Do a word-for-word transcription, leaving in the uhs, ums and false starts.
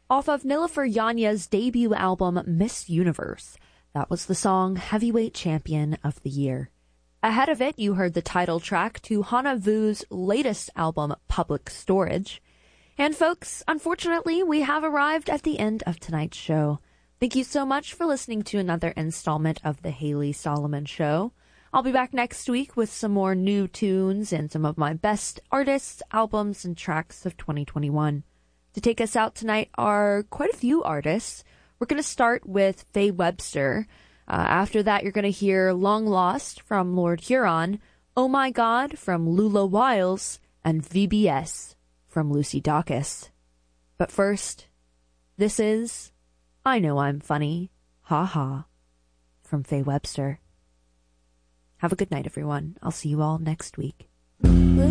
off of Nilüfer Yanya's debut album, Miss Universe. That was the song Heavyweight Champion of the Year. Ahead of it, you heard the title track to Hana Vu's latest album, Public Storage. And folks, unfortunately, we have arrived at the end of tonight's show. Thank you so much for listening to another installment of The Haley Solomon Show. I'll be back next week with some more new tunes and some of my best artists, albums, and tracks of twenty twenty-one. To take us out tonight are quite a few artists. We're going to start with Faye Webster. Uh, after that, you're going to hear Long Lost from Lord Huron, Oh My God from Lula Wiles, and V B S from Lucy Dacus. But first, this is I Know I'm Funny, Ha Ha, from Faye Webster. Have a good night, everyone. I'll see you all next week. Goodbye.